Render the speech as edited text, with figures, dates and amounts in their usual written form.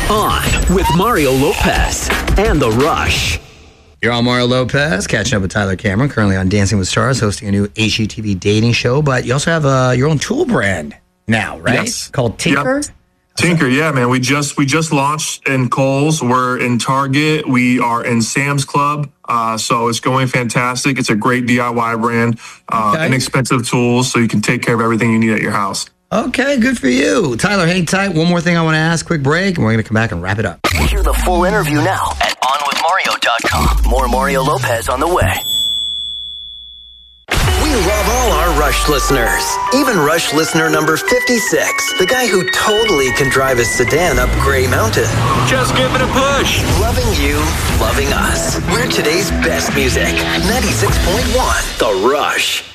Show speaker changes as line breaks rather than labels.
On with Mario Lopez and The Rush.
You're on Mario Lopez, catching up with Tyler Cameron, currently on Dancing with Stars, hosting a new HGTV dating show. But you also have your own tool brand now, right?
Yes.
Called Tinker?
Yep. Tinker, yeah, man. We just launched in Kohl's. We're in Target. We are in Sam's Club. So it's going fantastic. It's a great DIY brand, inexpensive tools, so you can take care of everything you need at your house.
Okay, good for you. Tyler, hang tight. One more thing I want to ask. Quick break, and we're going to come back and wrap it up.
Hear the full interview now at onwithmario.com. More Mario Lopez on the way. We love all our Rush listeners. Even Rush listener number 56, the guy who totally can drive his sedan up Gray Mountain.
Just give it a push.
Loving you, loving us. We're today's best music. 96.1 The Rush.